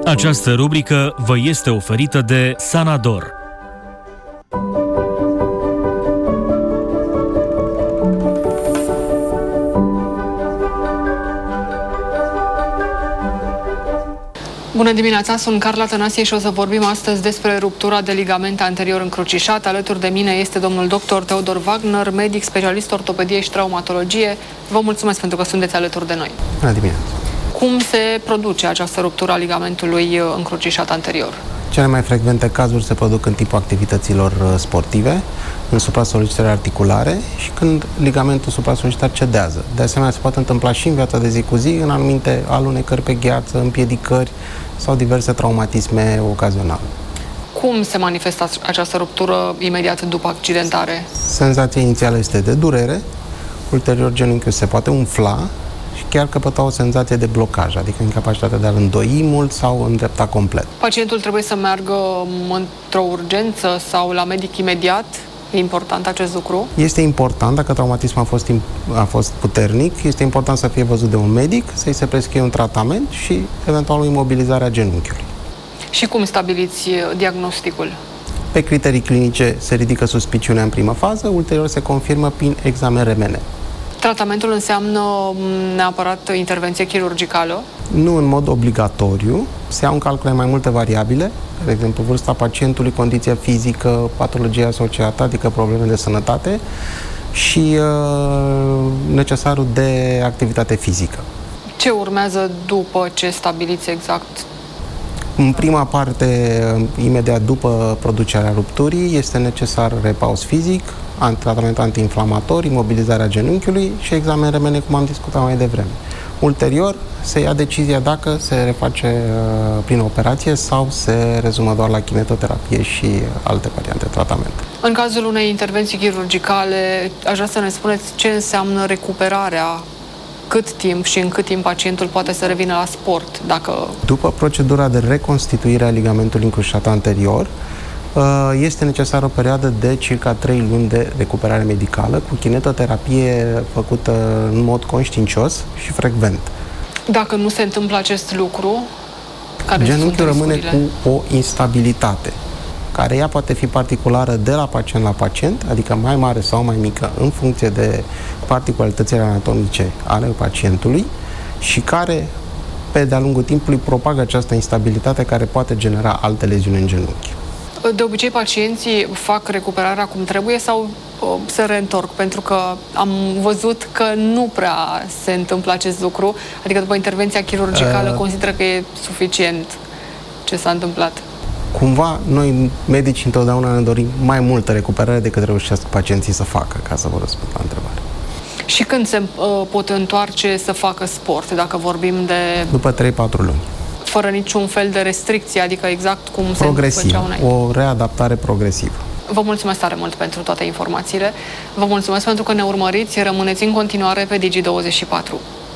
Această rubrică vă este oferită de Sanador. Bună dimineața, sunt Carla Tănasie și o să vorbim astăzi despre ruptura de ligament anterior încrucișat. Alături de mine este domnul dr. Teodor Wagner, medic specialist ortopedie și traumatologie. Vă mulțumesc pentru că sunteți alături de noi. Bună dimineața! Cum se produce această ruptură a ligamentului încrucișat anterior? Cele mai frecvente cazuri se produc în timpul activităților sportive, în supra-solicitări articulare și când ligamentul supra-solicitar cedează. De asemenea, se poate întâmpla și în viața de zi cu zi, în anumite alunecări pe gheață, împiedicări sau diverse traumatisme ocazionale. Cum se manifestă această ruptură imediat după accidentare? Senzația inițială este de durere, ulterior genunchiul se poate umfla și chiar căpăta o senzație de blocaj, adică incapacitatea de a-l îndoi mult sau îndrepta complet. Pacientul trebuie să meargă într-o urgență sau la medic imediat? E important acest lucru? Este important, dacă traumatismul a fost puternic, este important să fie văzut de un medic, să-i se prescrie un tratament și eventual o imobilizare a genunchiului. Și cum stabiliți diagnosticul? Pe criterii clinice se ridică suspiciunea în primă fază, ulterior se confirmă prin examen RMN. Tratamentul înseamnă neapărat intervenție chirurgicală? Nu în mod obligatoriu, se iau în calcul mai multe variabile, de exemplu vârsta pacientului, condiția fizică, patologia asociată, adică probleme de sănătate și necesarul de activitate fizică. Ce urmează după ce stabiliți exact? În prima parte, imediat după producerea rupturii, este necesar repaus fizic, tratament antiinflamator, imobilizarea genunchiului și examen RMN, cum am discutat mai devreme. Ulterior, se ia decizia dacă se reface prin operație sau se rezumă doar la kinetoterapie și alte variante de tratament. În cazul unei intervenții chirurgicale, aș vrea să ne spuneți ce înseamnă recuperarea, cât timp și în cât timp pacientul poate să revină la sport, dacă... După procedura de reconstituire a ligamentului încrucișat anterior, este necesară o perioadă de circa 3 luni de recuperare medicală, cu kinetoterapie făcută în mod conștiincios și frecvent. Dacă nu se întâmplă acest lucru, genunchiul rămâne cu o instabilitate, care ea poate fi particulară de la pacient, adică mai mare sau mai mică, în funcție de particularitățile anatomice ale pacientului și care, pe de-a lungul timpului, propagă această instabilitate care poate genera alte leziuni în genunchi. De obicei, pacienții fac recuperarea cum trebuie sau se reîntorc? Pentru că am văzut că nu prea se întâmplă acest lucru, adică după intervenția chirurgicală consideră că e suficient ce s-a întâmplat. Cumva, noi medici întotdeauna ne dorim mai multă recuperare decât reușesc pacienții să facă, ca să vă răspund la întrebare. Și când se pot întoarce să facă sport, dacă vorbim de... După 3-4 luni. Fără niciun fel de restricție, adică exact cum progresiv, se făceau înainte. O readaptare progresivă. Vă mulțumesc tare mult pentru toate informațiile. Vă mulțumesc pentru că ne urmăriți. Rămâneți în continuare pe Digi24.